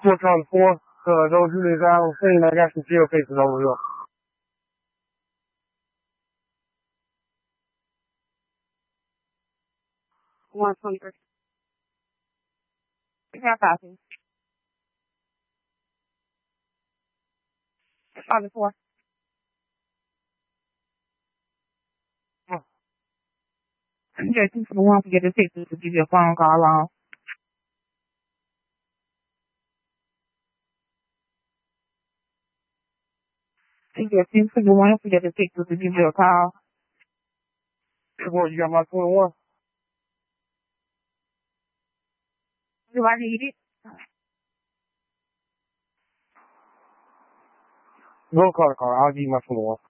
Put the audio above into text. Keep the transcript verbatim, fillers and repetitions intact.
four times four. Uh, those units I don't seen, I got some chill cases over here. one twenty-three. Yeah, copy. Five four. Jason, for the one, forget to text to give you a phone call on. Jason, for the one, forget to text to give you a call. What, you got my twenty-one? Do I need it? Go call the car. I'll give you my twenty-one.